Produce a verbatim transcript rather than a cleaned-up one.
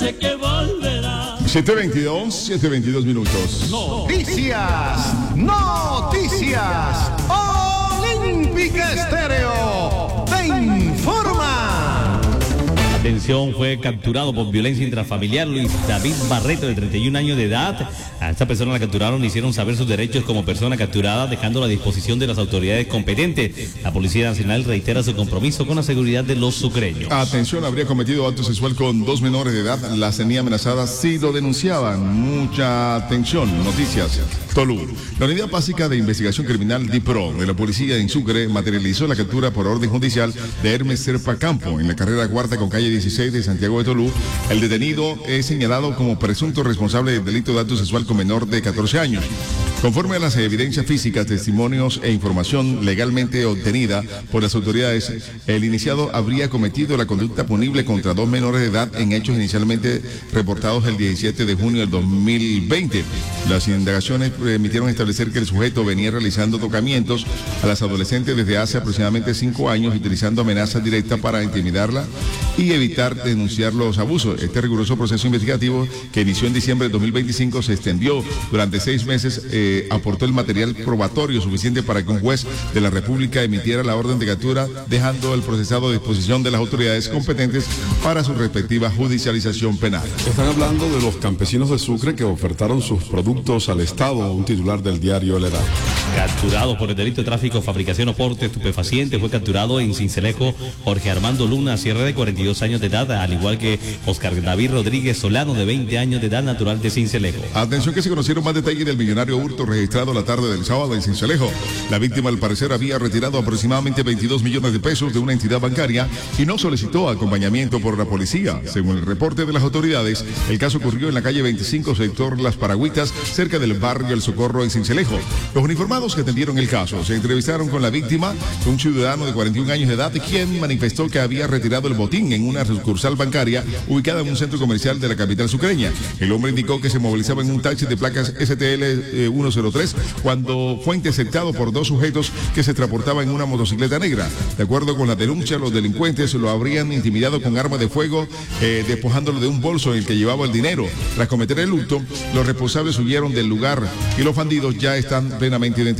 que volverá. siete veintidós, siete veintidós minutos. Noticias, noticias. Olímpica Estéreo te informa. Atención, fue capturado por violencia intrafamiliar Luis David Barreto, de treinta y un años de edad. A esta persona la capturaron y hicieron saber sus derechos como persona capturada, dejándola a disposición de las autoridades competentes. La Policía Nacional reitera su compromiso con la seguridad de los sucreños. Atención, habría cometido acto sexual con dos menores de edad. Las tenía amenazadas si lo denunciaban. Mucha atención. Noticias. Tolú. La Unidad Básica de Investigación Criminal DIPRO de la Policía en Sucre materializó la captura por orden judicial de Hermes Serpa Campo en la carrera cuarta con calle dieciséis de Santiago de Tolú. El detenido es señalado como presunto responsable del delito de acto sexual con menor de catorce años. Conforme a las evidencias físicas, testimonios e información legalmente obtenida por las autoridades, el iniciado habría cometido la conducta punible contra dos menores de edad en hechos inicialmente reportados el diecisiete de junio del dos mil veinte. Las indagaciones permitieron establecer que el sujeto venía realizando tocamientos a las adolescentes desde hace aproximadamente cinco años, utilizando amenazas directas para intimidarla y evitar denunciar los abusos. Este riguroso proceso investigativo, que inició en diciembre de dos mil veinticinco, se extendió durante seis meses, eh, aportó el material probatorio suficiente para que un juez de la República emitiera la orden de captura, dejando el procesado a disposición de las autoridades competentes para su respectiva judicialización penal. Están hablando de los campesinos de Sucre que ofertaron sus productos al Estado. Un titular del diario El Heraldo. Capturado por el delito de tráfico, fabricación o porte estupefaciente, fue capturado en Cincelejo Jorge Armando Luna Sierra, de cuarenta y dos años de edad, al igual que Oscar David Rodríguez Solano, de veinte años de edad, natural de Cincelejo. Atención, que se conocieron más detalles del millonario hurto registrado la tarde del sábado en Cincelejo. La víctima, al parecer, había retirado aproximadamente veintidós millones de pesos de una entidad bancaria y no solicitó acompañamiento por la policía. Según el reporte de las autoridades, el caso ocurrió en la calle veinticinco, sector Las Paragüitas, cerca del barrio El Socorro en Cincelejo. Los uniformados que atendieron el caso se entrevistaron con la víctima, un ciudadano de cuarenta y un años de edad, quien manifestó que había retirado el botín en una sucursal bancaria ubicada en un centro comercial de la capital sucreña. El hombre indicó que se movilizaba en un taxi de placas S T L ciento tres cuando fue interceptado por dos sujetos que se transportaban en una motocicleta negra. De acuerdo con la denuncia, los delincuentes lo habrían intimidado con arma de fuego, eh, despojándolo de un bolso en el que llevaba el dinero. Tras cometer el hurto, los responsables huyeron del lugar y los bandidos ya están plenamente identificados.